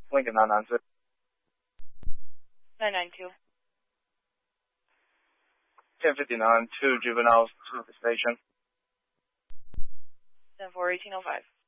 Lincoln 996. 992. 1059, 2 juveniles to the station. 10-4, 1805.